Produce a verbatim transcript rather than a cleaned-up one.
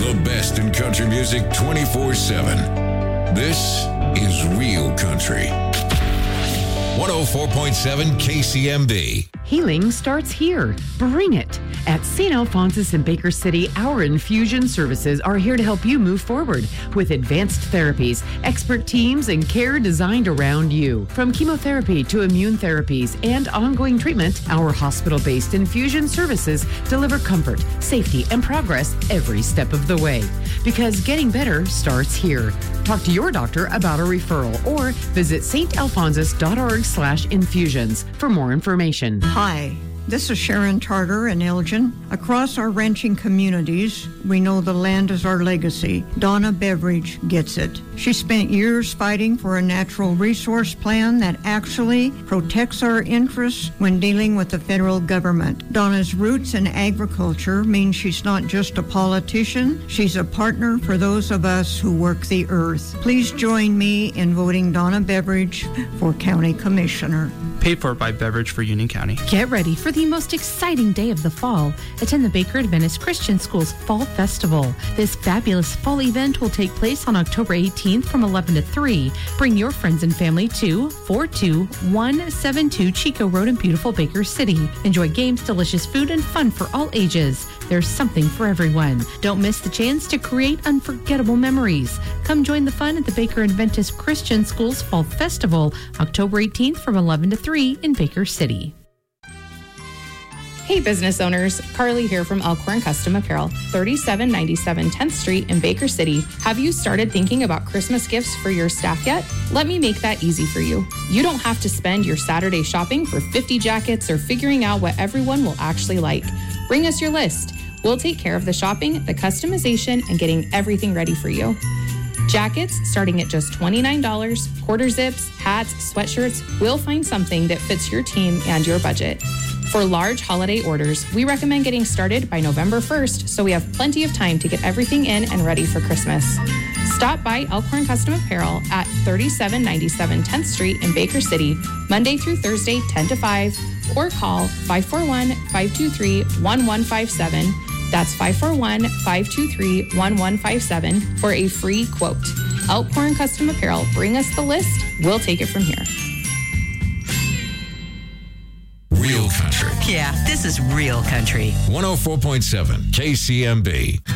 The best in country music twenty-four seven. This is Real Country. one oh four point seven K C M B. Healing starts here. Bring it. At Saint Alphonsus in Baker City, our infusion services are here to help you move forward with advanced therapies, expert teams, and care designed around you. From chemotherapy to immune therapies and ongoing treatment, our hospital-based infusion services deliver comfort, safety, and progress every step of the way. Because getting better starts here. Talk to your doctor about a referral or visit stalphonsus.org slash infusions for more information. Hi, this is Sharon Tarter in Elgin. Across our ranching communities, we know the land is our legacy. Donna Beveridge gets it. She spent years fighting for a natural resource plan that actually protects our interests when dealing with the federal government. Donna's roots in agriculture mean she's not just a politician, she's a partner for those of us who work the earth. Please join me in voting Donna Beveridge for County Commissioner. Paid for by Beverage for Union County. Get ready for the most exciting day of the fall. Attend the Baker Adventist Christian School's Fall Festival. This fabulous fall event will take place on October eighteenth from eleven to three. Bring your friends and family to four two one seven two Chico Road in beautiful Baker City. Enjoy games, delicious food, and fun for all ages. There's something for everyone. Don't miss the chance to create unforgettable memories. Come join the fun at the Baker Adventist Christian School's Fall Festival, October eighteenth from eleven to three in Baker City. Hey business owners, Carly here from Elkhorn Custom Apparel, thirty-seven ninety-seven tenth Street in Baker City. Have you started thinking about Christmas gifts for your staff yet? Let me make that easy for you. You don't have to spend your Saturday shopping for fifty jackets or figuring out what everyone will actually like. Bring us your list. We'll take care of the shopping, the customization, and getting everything ready for you. Jackets starting at just twenty-nine dollars, quarter zips, hats, sweatshirts, we'll find something that fits your team and your budget. For large holiday orders, we recommend getting started by November first so we have plenty of time to get everything in and ready for Christmas. Stop by Elkhorn Custom Apparel at thirty-seven ninety-seven tenth Street in Baker City, Monday through Thursday, ten to five, or call five four one, five two three, one one five seven. That's five four one, five two three, one one five seven for a free quote. Elkhorn Custom Apparel, bring us the list. We'll take it from here. Real Country. Yeah, this is Real Country. one oh four point seven K C M B.